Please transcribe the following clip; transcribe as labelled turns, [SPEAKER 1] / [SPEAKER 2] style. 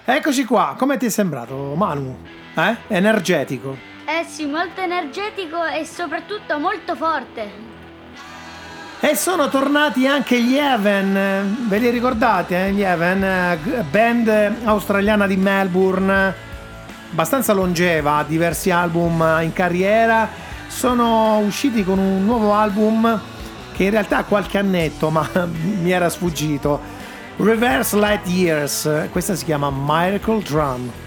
[SPEAKER 1] Eccoci qua, come ti è sembrato, Manu? Energetico.
[SPEAKER 2] Sì, molto energetico e soprattutto molto forte.
[SPEAKER 1] E sono tornati anche gli Even, ve li ricordate? Gli Even, band australiana di Melbourne, abbastanza longeva, diversi album in carriera. Sono usciti con un nuovo album che in realtà ha qualche annetto, ma mi era sfuggito. Reverse Light Years, questa si chiama Miracle Drum.